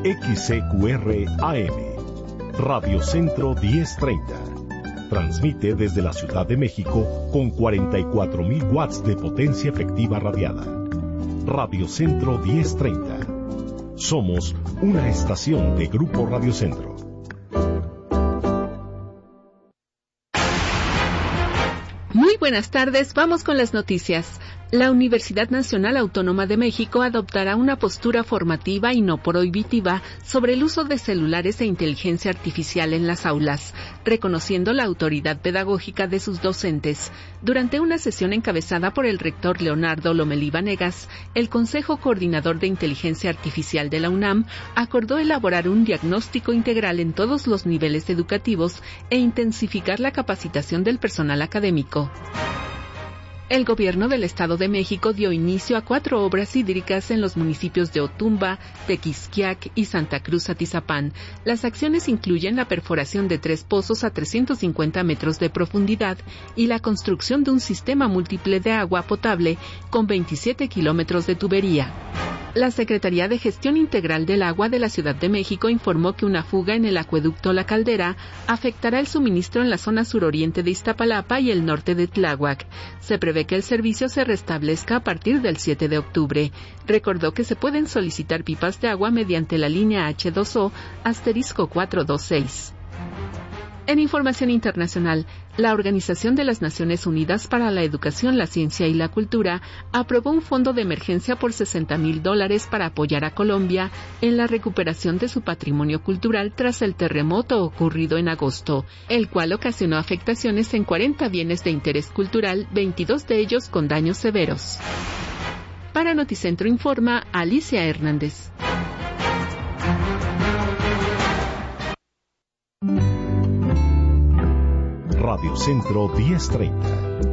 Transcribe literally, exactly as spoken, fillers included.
X C Q R A M, Radio Centro diez treinta. Transmite desde la Ciudad de México con cuarenta y cuatro mil watts de potencia efectiva radiada. Radio Centro diez treinta. Somos una estación de Grupo Radio Centro. Muy buenas tardes, vamos con las noticias. La Universidad Nacional Autónoma de México adoptará una postura formativa y no prohibitiva sobre el uso de celulares e inteligencia artificial en las aulas, reconociendo la autoridad pedagógica de sus docentes. Durante una sesión encabezada por el rector Leonardo Lomelí Vanegas, el Consejo Coordinador de Inteligencia Artificial de la UNAM acordó elaborar un diagnóstico integral en todos los niveles educativos e intensificar la capacitación del personal académico. El gobierno del Estado de México dio inicio a cuatro obras hídricas en los municipios de Otumba, Tequisquiac y Santa Cruz Atizapán. Las acciones incluyen la perforación de tres pozos a trescientos cincuenta metros de profundidad y la construcción de un sistema múltiple de agua potable con veintisiete kilómetros de tubería. La Secretaría de Gestión Integral del Agua de la Ciudad de México informó que una fuga en el acueducto La Caldera afectará el suministro en la zona suroriente de Iztapalapa y el norte de Tláhuac. Se prevé que el servicio se restablezca a partir del siete de octubre. Recordó que se pueden solicitar pipas de agua mediante la línea H dos O asterisco cuatrocientos veintiséis. En información internacional, la Organización de las Naciones Unidas para la Educación, la Ciencia y la Cultura aprobó un fondo de emergencia por sesenta mil dólares para apoyar a Colombia en la recuperación de su patrimonio cultural tras el terremoto ocurrido en agosto, el cual ocasionó afectaciones en cuarenta bienes de interés cultural, veintidós de ellos con daños severos. Para Noticentro informa Alicia Hernández. Radio Centro diez treinta.